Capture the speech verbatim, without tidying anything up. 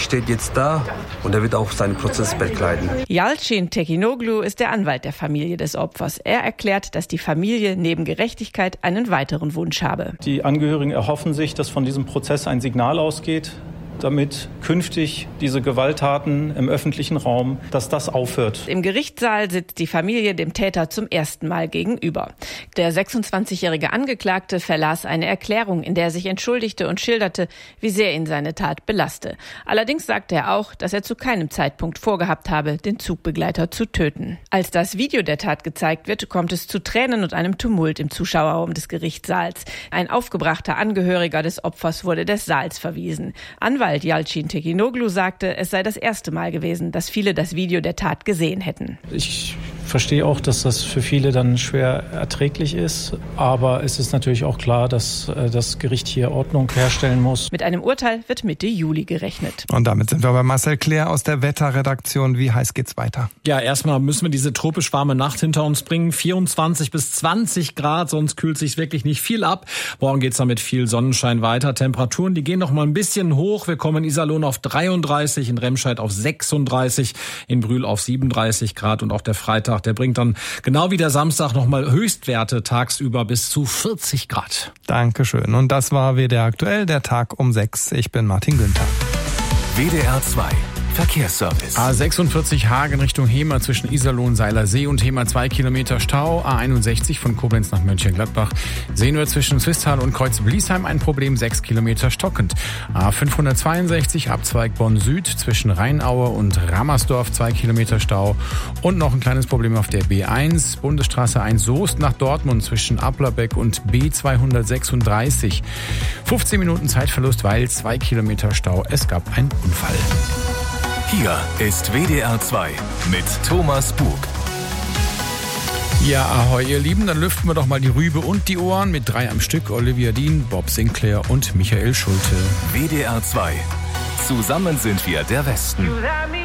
steht jetzt da und er wird auch seinen Prozess begleiten. Yalcin Tekinoglu ist der Anwalt der Familie des Opfers. Er erklärt, dass die Familie neben Gerechtigkeit einen weiteren Wunsch habe. Die Angehörigen erhoffen sich, dass von diesem Prozess ein Signal ausgeht, damit künftig diese Gewalttaten im öffentlichen Raum, dass das aufhört. Im Gerichtssaal sitzt die Familie dem Täter zum ersten Mal gegenüber. Der sechsundzwanzigjährige Angeklagte verlas eine Erklärung, in der er sich entschuldigte und schilderte, wie sehr ihn seine Tat belaste. Allerdings sagte er auch, dass er zu keinem Zeitpunkt vorgehabt habe, den Zugbegleiter zu töten. Als das Video der Tat gezeigt wird, kommt es zu Tränen und einem Tumult im Zuschauerraum des Gerichtssaals. Ein aufgebrachter Angehöriger des Opfers wurde des Saals verwiesen. Anwalt Yalcin Tekinoglu sagte, es sei das erste Mal gewesen, dass viele das Video der Tat gesehen hätten. Ich verstehe auch, dass das für viele dann schwer erträglich ist, aber es ist natürlich auch klar, dass das Gericht hier Ordnung herstellen muss. Mit einem Urteil wird Mitte Juli gerechnet. Und damit sind wir bei Marcel Claire aus der Wetterredaktion. Wie heiß geht's weiter? Ja, erstmal müssen wir diese tropisch warme Nacht hinter uns bringen. vierundzwanzig bis zwanzig Grad, sonst kühlt sich wirklich nicht viel ab. Morgen geht's dann mit viel Sonnenschein weiter. Temperaturen, die gehen noch mal ein bisschen hoch. Wir kommen in Iserlohn auf dreiunddreißig, in Remscheid auf sechsunddreißig, in Brühl auf siebenunddreißig Grad und auch der Freitag, der bringt dann genau wie der Samstag nochmal Höchstwerte tagsüber bis zu vierzig Grad. Dankeschön. Und das war W D R aktuell, der Tag um sechs. Ich bin Martin Günther. W D R zwei Verkehrsservice. A sechsundvierzig Hagen Richtung Hemer zwischen Iserlohn, Seilersee und Hemer zwei Kilometer Stau. A einundsechzig von Koblenz nach Mönchengladbach. Sehen wir zwischen Swisttal und Kreuz-Bliesheim ein Problem, sechs Kilometer stockend. A fünfhundertzweiundsechzig Abzweig Bonn Süd zwischen Rheinaue und Rammersdorf, zwei Kilometer Stau. Und noch ein kleines Problem auf der B eins, Bundesstraße eins Soest nach Dortmund zwischen Applerbeck und B zweihundertsechsunddreißig. fünfzehn Minuten Zeitverlust, weil zwei Kilometer Stau. Es gab einen Unfall. Hier ist W D R zwei mit Thomas Bug. Ja, ahoi ihr Lieben, dann lüften wir doch mal die Rübe und die Ohren mit drei am Stück. Olivia Dean, Bob Sinclair und Michael Schulte. W D R zwei. Zusammen sind wir der Westen.